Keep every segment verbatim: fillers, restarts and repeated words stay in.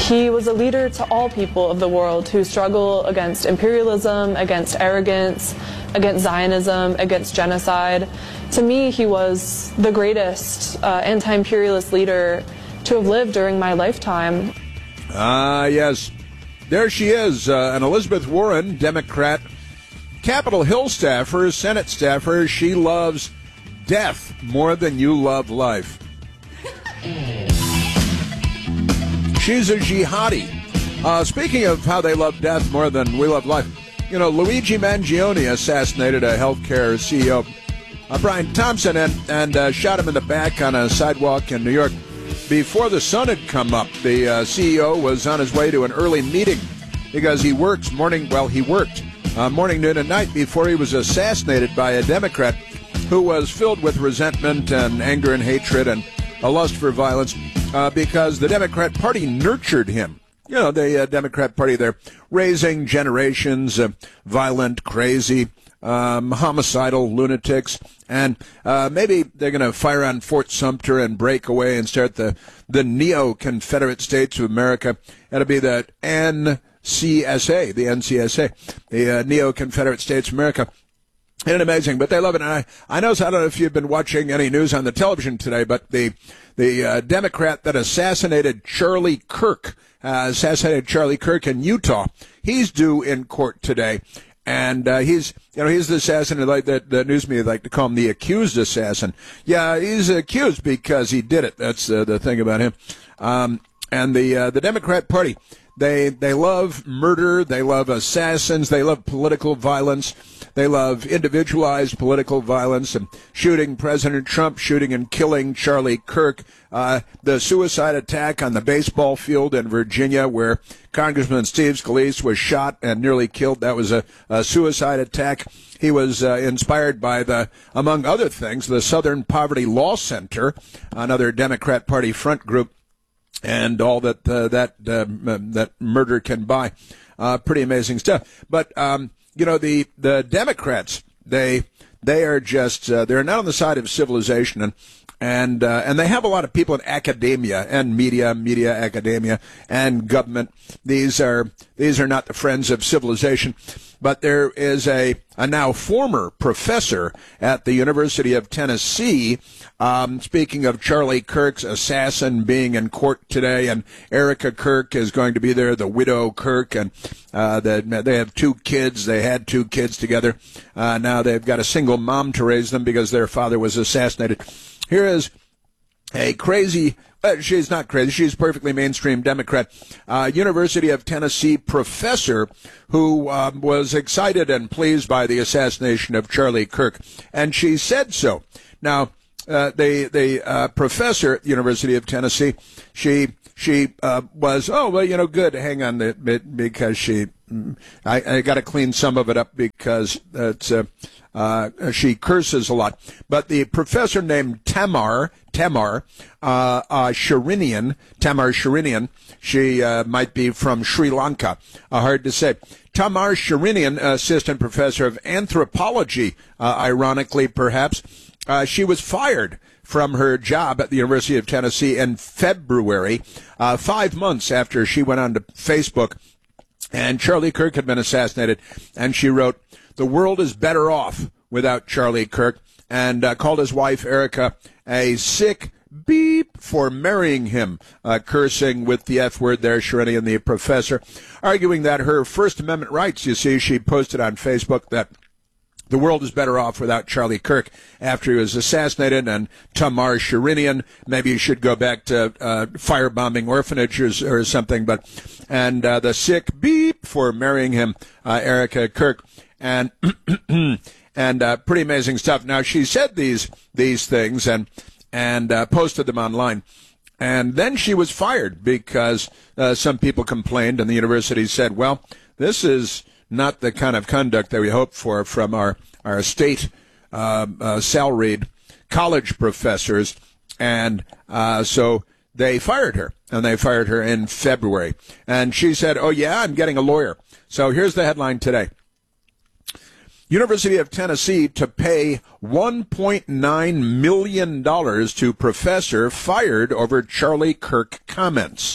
He was a leader to all people of the world who struggle against imperialism, against arrogance, against Zionism, against genocide. To me, he was the greatest uh, anti-imperialist leader to have lived during my lifetime. Ah, uh, yes. There she is, uh, an Elizabeth Warren, Democrat, Capitol Hill staffer, Senate staffer. She loves death more than you love life. She's a jihadi. Uh, speaking of how they love death more than we love life, you know, Luigi Mangione assassinated a healthcare C E O, uh, Brian Thompson, and, and uh, shot him in the back on a sidewalk in New York. Before the sun had come up, the uh, C E O was on his way to an early meeting because he works morning, well, he worked uh, morning, noon, and night before he was assassinated by a Democrat who was filled with resentment and anger and hatred and a lust for violence uh, because the Democrat Party nurtured him. You know, the uh, Democrat Party, they're raising generations of violent, crazy, um, homicidal lunatics, and uh, maybe they're going to fire on Fort Sumter and break away and start the, the Neo-Confederate States of America. That'll be the N C S A, the N C S A, the uh, Neo-Confederate States of America. Isn't it amazing? But they love it. And I, I know, I don't know if you've been watching any news on the television today, but the the uh, Democrat that assassinated Charlie Kirk, uh, assassinated Charlie Kirk in Utah, he's due in court today. And uh, he's, you know, he's the assassin like that. The news media like to call him the accused assassin. Yeah, he's accused because he did it. That's uh, the thing about him. Um, and the uh, the Democrat Party, they they love murder. They love assassins. They love political violence. They love individualized political violence and shooting President Trump, shooting and killing Charlie Kirk. Uh, the suicide attack on the baseball field in Virginia where Congressman Steve Scalise was shot and nearly killed. That was a, a suicide attack. He was uh, inspired by the, among other things, the Southern Poverty Law Center, another Democrat Party front group, and all that uh, that uh, that murder can buy. Uh, pretty amazing stuff. But um, you know, the the Democrats, they they are just uh, they're not on the side of civilization, and and uh, and they have a lot of people in academia and media, media, academia, and government. These are these are not the friends of civilization. But there is a, a now former professor at the University of Tennessee, um, speaking of Charlie Kirk's assassin being in court today, and Erica Kirk is going to be there, the widow Kirk, and uh, the, they have two kids. They had two kids together. Uh, now they've got a single mom to raise them because their father was assassinated. Here is a crazy... Uh, she's not crazy. She's perfectly mainstream Democrat. Uh, University of Tennessee professor who um, was excited and pleased by the assassination of Charlie Kirk, and she said so. Now, uh, the the uh, professor at the University of Tennessee, she she uh, was oh well, you know, good. Hang on, the bit because she I, I got to clean some of it up because it's. Uh, Uh, she curses a lot. But the professor named Tamar, Tamar, uh, uh, Sharinian, Tamar Sharinian, she uh, might be from Sri Lanka, uh, hard to say. Tamar Sharinian, assistant professor of anthropology, uh, ironically perhaps, uh, she was fired from her job at the University of Tennessee in February, uh, five months after she went on to Facebook, and Charlie Kirk had been assassinated, and she wrote, "The world is better off without Charlie Kirk," and uh, called his wife, Erica, a sick beep for marrying him, uh, cursing with the F word there, Sharinian, the professor, arguing that her First Amendment rights, you see, she posted on Facebook that the world is better off without Charlie Kirk after he was assassinated, and Tamar Sharinian, maybe you should go back to uh, firebombing orphanages or something, but, and uh, the sick beep for marrying him, uh, Erica Kirk. And and uh, pretty amazing stuff. Now, she said these these things and and uh, posted them online, and then she was fired because uh, some people complained, and the university said, "Well, this is not the kind of conduct that we hoped for from our our state uh, uh, salaried college professors," and uh, so they fired her, and they fired her in February. And she said, "Oh yeah, I'm getting a lawyer." So here's the headline today. University of Tennessee to pay one point nine million dollars to professor fired over Charlie Kirk comments.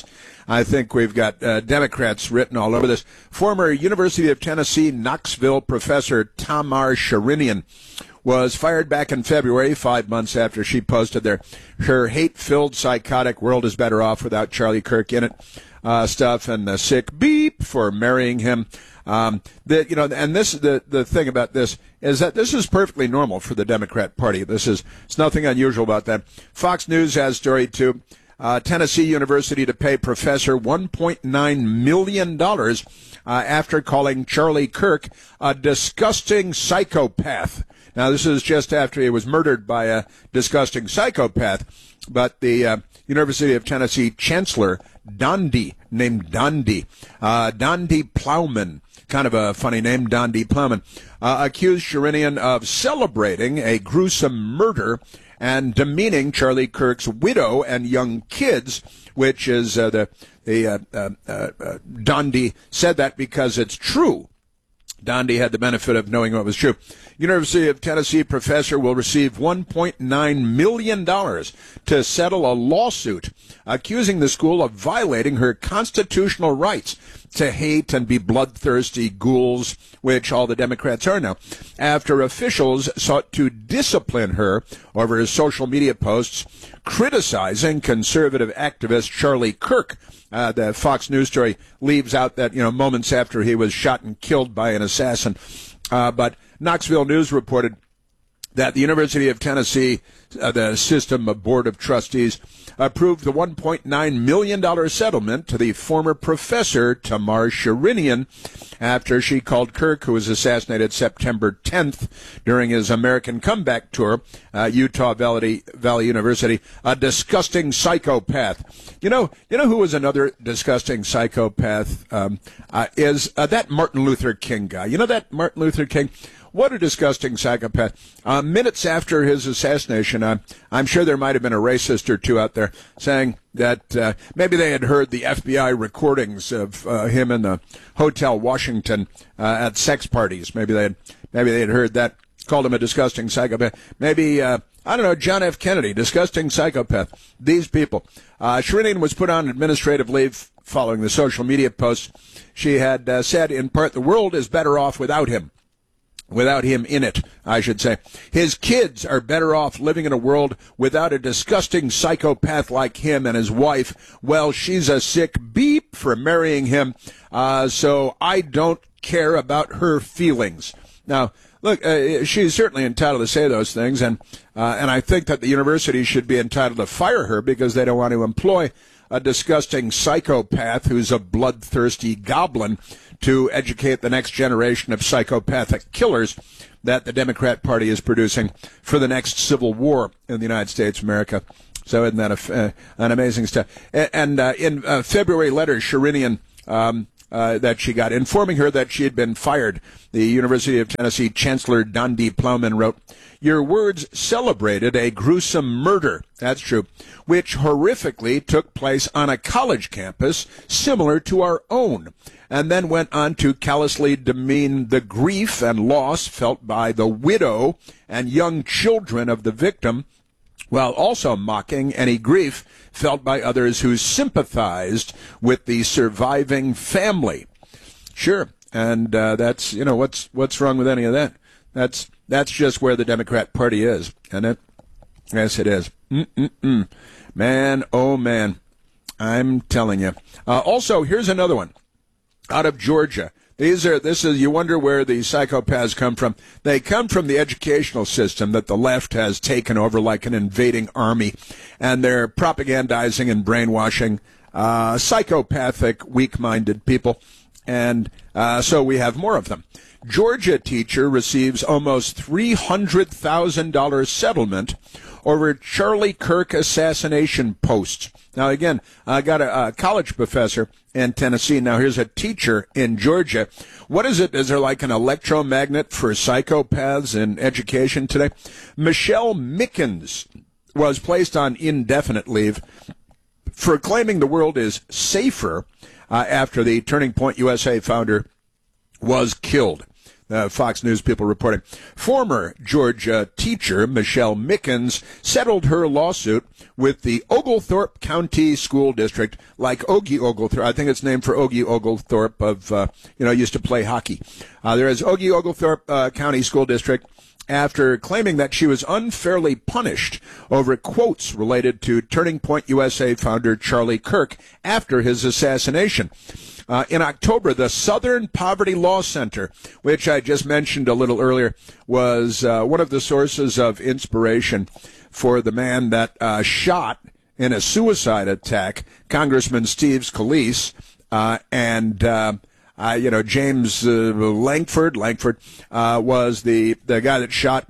I think we've got uh, Democrats written all over this. Former University of Tennessee Knoxville professor Tamar Sharinian was fired back in February, five months after she posted their her hate-filled, psychotic "world is better off without Charlie Kirk in it" uh, stuff and the sick beep for marrying him. Um, the, you know, and this the the thing about this is that this is perfectly normal for the Democrat Party. This is it's nothing unusual about that. Fox News has story too. Uh, Tennessee University to pay professor one point nine million dollars uh, after calling Charlie Kirk a disgusting psychopath. Now, this is just after he was murdered by a disgusting psychopath. But the uh, University of Tennessee chancellor, Dondi, named Dondi, uh, Dondi Plowman, kind of a funny name, Dondi Plowman, uh, accused Sharinian of celebrating a gruesome murder and demeaning Charlie Kirk's widow and young kids, which is uh, the, the uh, uh, uh, Dondi said that because it's true. Dondi had the benefit of knowing what was true. University of Tennessee professor will receive one point nine million dollars to settle a lawsuit accusing the school of violating her constitutional rights to hate and be bloodthirsty ghouls, which all the Democrats are now, after officials sought to discipline her over his social media posts criticizing conservative activist Charlie Kirk. Uh, the Fox News story leaves out that, you know, moments after he was shot and killed by an assassin. Uh, but Knoxville News reported that the University of Tennessee, uh, the system of board of trustees, approved the one point nine million dollars settlement to the former professor Tamar Sharinian after she called Kirk, who was assassinated September tenth during his American comeback tour, uh, Utah Valley, Valley University, a disgusting psychopath. You know, you know who was another disgusting psychopath? Um, uh, is uh, that Martin Luther King guy. You know that Martin Luther King? What a disgusting psychopath. Uh, minutes after his assassination, uh, I'm sure there might have been a racist or two out there saying that uh, maybe they had heard the F B I recordings of uh, him in the Hotel Washington uh, at sex parties. Maybe they had, maybe they had heard that, called him a disgusting psychopath. Maybe, uh, I don't know, John F. Kennedy, disgusting psychopath. These people. Uh, Sharinian was put on administrative leave following the social media posts. She had uh, said, in part, the world is better off without him. Without him in it, I should say. His kids are better off living in a world without a disgusting psychopath like him, and his wife, well, she's a sick beep for marrying him, uh, so I don't care about her feelings. Now, look, uh, she's certainly entitled to say those things, and uh, and I think that the university should be entitled to fire her because they don't want to employ a disgusting psychopath who's a bloodthirsty goblin to educate the next generation of psychopathic killers that the Democrat Party is producing for the next civil war in the United States of America. So isn't that a, uh, an amazing stuff? And uh, in uh, February letters, Sharinian, um, uh, that she got, informing her that she had been fired, the University of Tennessee Chancellor Dondi Plowman wrote, "Your words celebrated a gruesome murder," that's true, "which horrifically took place on a college campus similar to our own," and then went on to callously demean the grief and loss felt by the widow and young children of the victim, while also mocking any grief felt by others who sympathized with the surviving family. Sure, and uh, that's, you know, what's what's wrong with any of that? That's that's just where the Democrat Party is, isn't it? Yes, it is. Mm-mm-mm. Man, oh man, I'm telling you. Uh, also, here's another one. Out of Georgia. These are, this is, you wonder where the psychopaths come from. They come from the educational system that the left has taken over like an invading army, and they're propagandizing and brainwashing uh, psychopathic, weak-minded people, and uh, so we have more of them. Georgia teacher receives almost three hundred thousand dollars settlement over Charlie Kirk assassination posts. Now, again, I got a, a college professor in Tennessee. Now, here's a teacher in Georgia. What is it? Is there like an electromagnet for psychopaths in education today? Michelle Mickens was placed on indefinite leave for claiming the world is safer uh, after the Turning Point U S A founder was killed. Uh, Fox News people reporting. Former Georgia teacher Michelle Mickens settled her lawsuit with the Oglethorpe County School District, like Ogie Oglethorpe. I think it's named for Ogie Oglethorpe of, uh, you know, used to play hockey. Uh, there is Ogie Oglethorpe uh, County School District, after claiming that she was unfairly punished over quotes related to Turning Point U S A founder Charlie Kirk after his assassination. Uh, in October, the Southern Poverty Law Center, which I just mentioned a little earlier, was uh, one of the sources of inspiration for the man that uh, shot in a suicide attack Congressman Steve Scalise uh, and uh, Uh, you know, James uh, Langford, Langford uh, was the, the guy that shot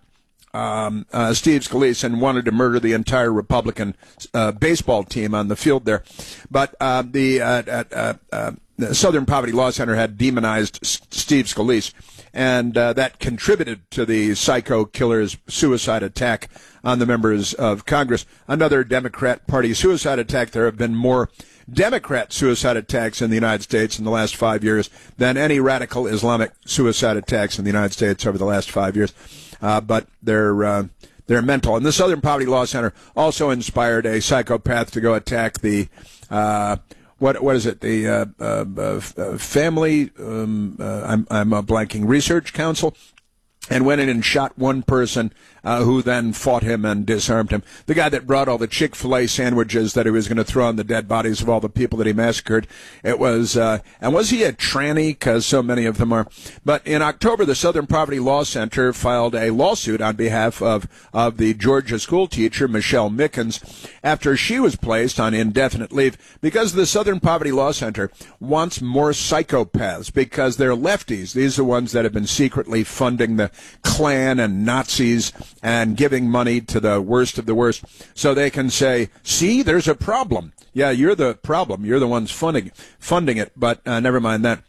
um, uh, Steve Scalise and wanted to murder the entire Republican uh, baseball team on the field there. But uh, the, uh, uh, uh, the Southern Poverty Law Center had demonized S- Steve Scalise, and uh, that contributed to the psycho killer's suicide attack on the members of Congress. Another Democrat Party suicide attack. There have been more Democrat suicide attacks in the United States in the last five years than any radical Islamic suicide attacks in the United States over the last five years. Uh, but they're uh, they're mental. And the Southern Poverty Law Center also inspired a psychopath to go attack the uh, what what is it the uh, uh, uh, family um, uh, I'm I'm uh, blanking Research Council. And went in and shot one person uh, who then fought him and disarmed him. The guy that brought all the Chick-fil-A sandwiches that he was going to throw on the dead bodies of all the people that he massacred. It was, uh, and was he a tranny? Because so many of them are. But in October, the Southern Poverty Law Center filed a lawsuit on behalf of, of the Georgia school teacher, Michelle Mickens, after she was placed on indefinite leave because the Southern Poverty Law Center wants more psychopaths because they're lefties. These are the ones that have been secretly funding the Klan and Nazis and giving money to the worst of the worst so they can say, see, there's a problem. Yeah, you're the problem. You're the ones funding, funding it, but uh, never mind that.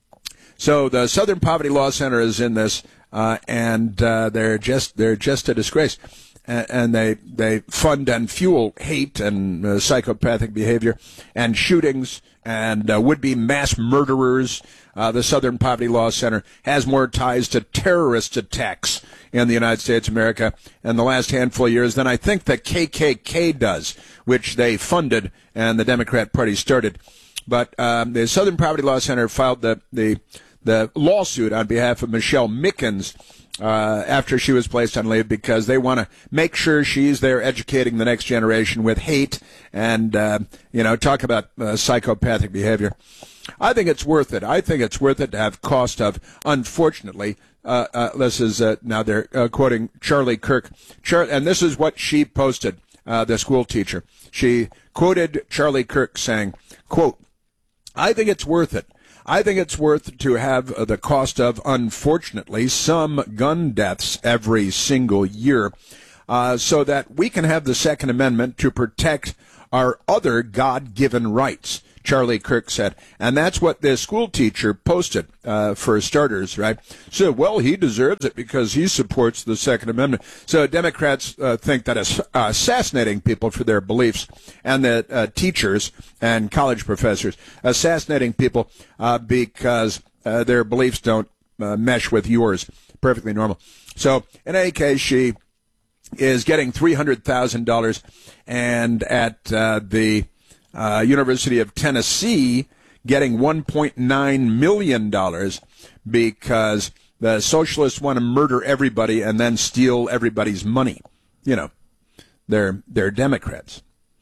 So the Southern Poverty Law Center is in this, uh, and uh, they're just they're just a disgrace. And they they fund and fuel hate and uh, psychopathic behavior and shootings and uh, would-be mass murderers. Uh, the Southern Poverty Law Center has more ties to terrorist attacks in the United States of America in the last handful of years than I think the K K K does, which they funded and the Democrat Party started. But um, the Southern Poverty Law Center filed the, the, the lawsuit on behalf of Michelle Mickens Uh, after she was placed on leave because they want to make sure she's there educating the next generation with hate and, uh, you know, talk about uh, psychopathic behavior. I think it's worth it. I think it's worth it to have cost of, unfortunately, uh, uh, this is, uh, now they're uh, quoting Charlie Kirk, Char- and this is what she posted, uh, the school teacher. She quoted Charlie Kirk saying, quote, I think it's worth it. I think it's worth to have the cost of, unfortunately, some gun deaths every single year uh, so that we can have the Second Amendment to protect our other God-given rights, Charlie Kirk said. And that's what this school teacher posted, uh, for starters, right? So, well, he deserves it because he supports the Second Amendment. So Democrats uh, think that is uh, assassinating people for their beliefs, and that uh, teachers and college professors assassinating people uh, because uh, their beliefs don't uh, mesh with yours. Perfectly normal. So, in any case, she is getting three hundred thousand dollars, and at uh, the uh, University of Tennessee getting one point nine million dollars because the socialists want to murder everybody and then steal everybody's money. You know, they're they're Democrats,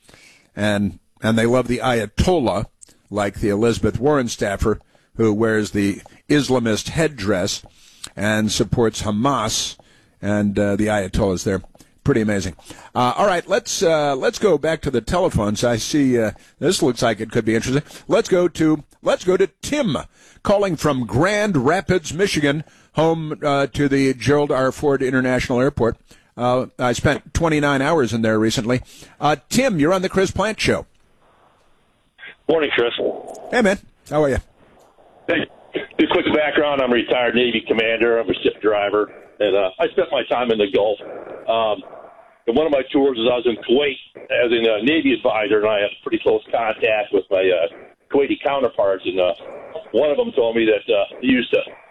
and and they love the Ayatollah, like the Elizabeth Warren staffer who wears the Islamist headdress and supports Hamas, and uh, the Ayatollah's there. Pretty amazing. Uh, all right, let's uh, let's go back to the telephones. I see uh, this looks like it could be interesting. Let's go to let's go to Tim, calling from Grand Rapids, Michigan, home uh, to the Gerald R. Ford International Airport. Uh, I spent twenty-nine hours in there recently. Uh, Tim, you're on the Chris Plant Show. Morning, Chris. Hey, man. How are you? Hey, just quick background. I'm a retired Navy commander. I'm a ship driver. And uh, I spent my time in the Gulf. Um, and one of my tours was I was in Kuwait as a uh, Navy advisor, and I had pretty close contact with my uh, Kuwaiti counterparts. And uh, one of them told me that uh, they used to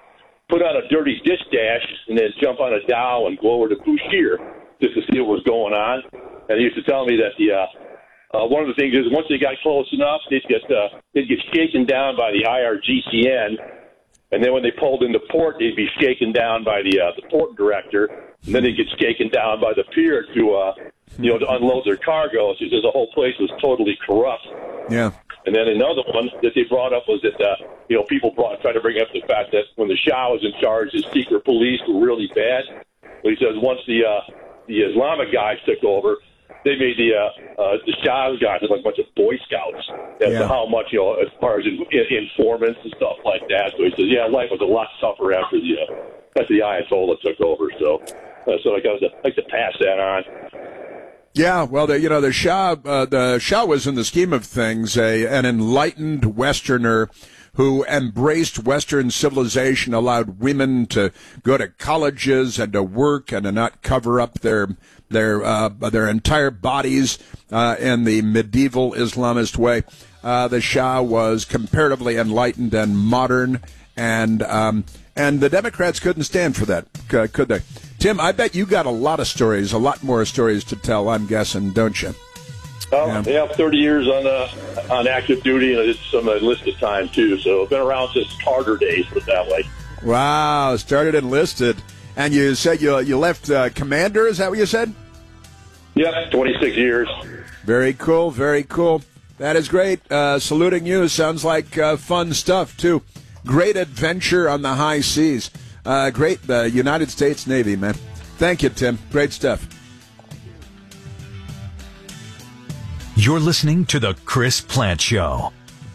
put on a dirty dish dash and then jump on a Dow and go over to Bouchier just to see what was going on. And he used to tell me that the uh, uh, one of the things is once they got close enough, they'd get uh, they'd get shaken down by the I R G C N, and then when they pulled into port, they'd be shaken down by the uh, the port director, and then they'd get shaken down by the pier to uh, you know to unload their cargo. So he says the whole place was totally corrupt. Yeah. And then another one that they brought up was that, uh, you know, people brought, tried to bring up the fact that when the Shah was in charge, the secret police were really bad. But he says once the uh, the Islamic guys took over, they made the uh, uh, the Shah's guys look like a bunch of Boy Scouts as Yeah. to how much, you know, as far as in, in, informants and stuff like that. So he says, yeah, life was a lot tougher after the uh, after the Ayatollah took over. So, uh, so I got to like to pass that on. Yeah, well, the, you know, the Shah, uh, the Shah was, in the scheme of things, a, an enlightened Westerner who embraced Western civilization, allowed women to go to colleges and to work and to not cover up their their uh, their entire bodies uh, in the medieval Islamist way. Uh, the Shah was comparatively enlightened and modern, and um, and the Democrats couldn't stand for that, uh, could they? Tim, I bet you got a lot of stories, a lot more stories to tell, I'm guessing, don't you? Well, Yeah. yeah, thirty years on uh, on active duty, and I did some enlisted time, too. So I've been around since Carter days, put it that way. Wow, started enlisted. And you said you you left uh, commander, is that what you said? Yeah, twenty-six years. Very cool, very cool. That is great. Uh, saluting you. Sounds like uh, fun stuff, too. Great adventure on the high seas. Uh, great, the uh, United States Navy, man. Thank you, Tim. Great stuff. You're listening to The Chris Plant Show.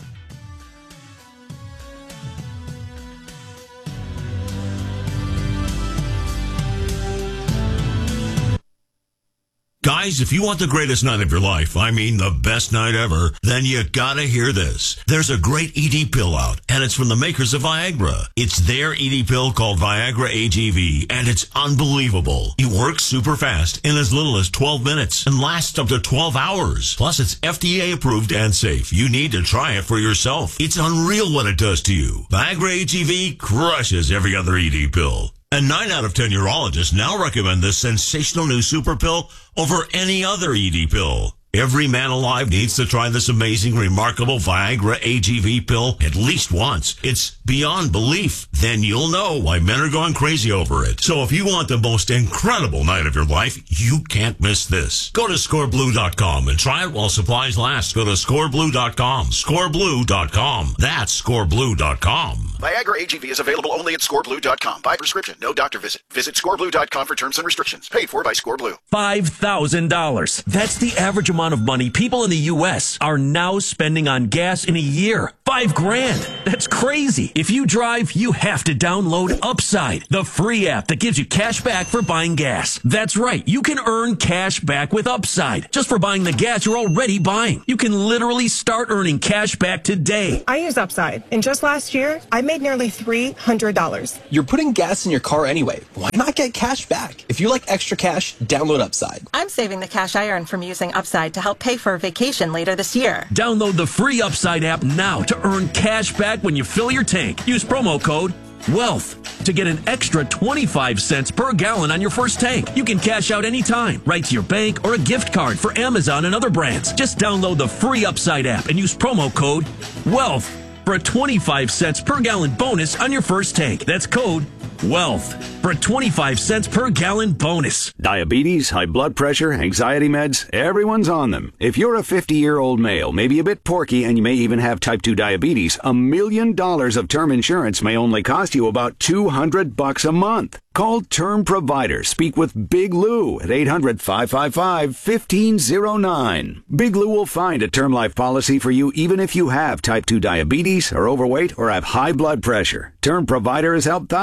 Guys, if you want the greatest night of your life, I mean the best night ever, then you gotta hear this. There's a great E D pill out, and it's from the makers of Viagra. It's their E D pill called Viagra A G V, and it's unbelievable. It works super fast in as little as twelve minutes and lasts up to twelve hours. Plus, it's F D A approved and safe. You need to try it for yourself. It's unreal what it does to you. Viagra A G V crushes every other E D pill. And nine out of ten urologists now recommend this sensational new super pill over any other E D pill. Every man alive needs to try this amazing, remarkable Viagra A G V pill at least once. It's beyond belief. Then you'll know why men are going crazy over it. So if you want the most incredible night of your life, you can't miss this. Go to score blue dot com and try it while supplies last. Go to score blue dot com. score blue dot com. That's score blue dot com. Viagra A G V is available only at score blue dot com. By prescription, no doctor visit. Visit score blue dot com for terms and restrictions. Paid for by ScoreBlue. five thousand dollars. That's the average amount of money people in the U S are now spending on gas in a year. Five grand. That's crazy. If you drive, you have to download Upside, the free app that gives you cash back for buying gas. That's right. You can earn cash back with Upside just for buying the gas you're already buying. You can literally start earning cash back today. I use Upside, and just last year, I made nearly three hundred dollars. You're putting gas in your car anyway. Why not get cash back? If you like extra cash, download Upside. I'm saving the cash I earn from using Upside to help pay for a vacation later this year. Download the free Upside app now to earn cash back when you fill your tank. Use promo code WEALTH to get an extra twenty-five cents per gallon on your first tank. You can cash out anytime, right to your bank or a gift card for Amazon and other brands. Just download the free Upside app and use promo code WEALTH for a twenty-five cents per gallon bonus on your first tank. That's code WEALTH for a twenty-five cents per gallon bonus. Diabetes, high blood pressure, anxiety meds, everyone's on them. If you're a fifty-year-old male, maybe a bit porky, and you may even have type two diabetes, a million dollars of term insurance may only cost you about two hundred bucks a month. Call Term Provider. Speak with Big Lou at eight hundred, five five five, one five zero nine. Big Lou will find a term life policy for you even if you have type two diabetes, are overweight, or have high blood pressure. Term Provider has helped thousands of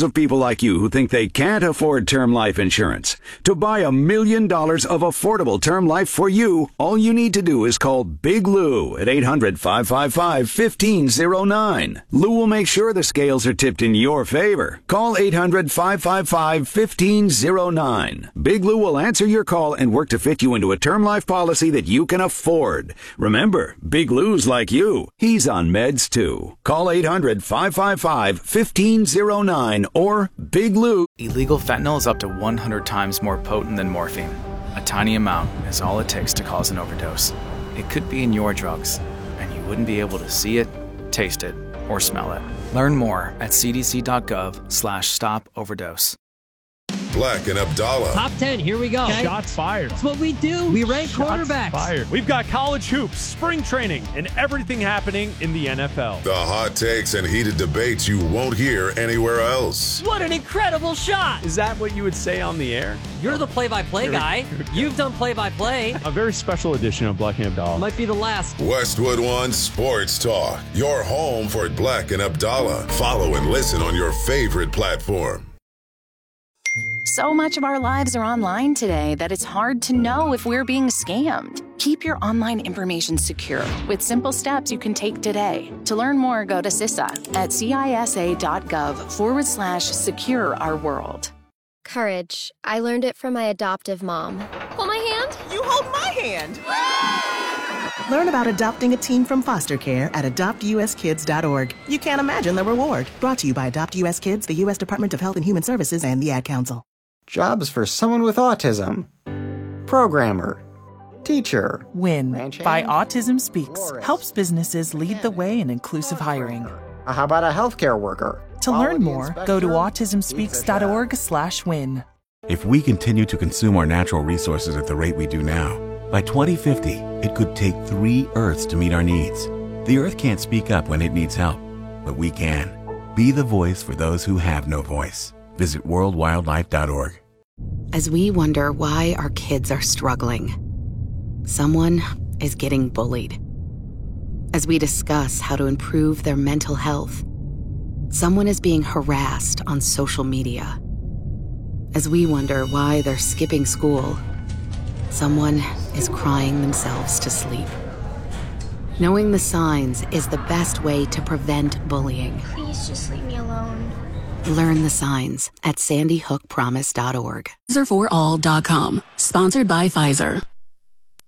of people like you who think they can't afford term life insurance. To buy a million dollars of affordable term life for you, all you need to do is call Big Lou at eight hundred, five five five, one five zero nine. Lou will make sure the scales are tipped in your favor. Call eight hundred, five five five, one five zero nine. Big Lou will answer your call and work to fit you into a term life policy that you can afford. Remember, Big Lou's like you. He's on meds too. Call eight hundred, five five five, one five zero nine or Big Lou. Illegal fentanyl is up to one hundred times more potent than morphine. A tiny amount is all it takes to cause an overdose. It could be in your drugs, and you wouldn't be able to see it, taste it, or smell it. Learn more at c d c dot gov slash stop overdose. Black and Abdallah. Top ten, here we go. Okay. Shots fired. That's what we do. We rank Shots quarterbacks. Fired. We've got college hoops, spring training, and everything happening in the N F L. The hot takes and heated debates you won't hear anywhere else. What an incredible shot. Is that what you would say on the air? You're the play-by-play guy. You've done play-by-play. A very special edition of Black and Abdallah. Might be the last. Westwood One Sports Talk. Your home for Black and Abdallah. Follow and listen on your favorite platform. So much of our lives are online today that it's hard to know if we're being scammed. Keep your online information secure with simple steps you can take today. To learn more, go to CISA at cisa.gov forward slash secure our world. Courage. I learned it from my adoptive mom. Hold my hand. You hold my hand. Learn about adopting a teen from foster care at adopt u s kids dot org. You can't imagine the reward. Brought to you by Adopt U S Kids, the U S Department of Health and Human Services, and the Ad Council. Jobs for someone with autism. Programmer. Teacher. WIN by Autism Speaks helps businesses lead the way in inclusive hiring. How about a healthcare worker? To learn more, go to autism speaks dot org slash win. If we continue to consume our natural resources at the rate we do now, by twenty fifty, it could take three Earths to meet our needs. The Earth can't speak up when it needs help, but we can. Be the voice for those who have no voice. Visit world wildlife dot org. As we wonder why our kids are struggling, someone is getting bullied. As we discuss how to improve their mental health, someone is being harassed on social media. As we wonder why they're skipping school, someone is crying themselves to sleep. Knowing the signs is the best way to prevent bullying. Please just leave me alone. Learn the signs at sandy hook promise dot org. Pfizer for all dot com. Sponsored by Pfizer.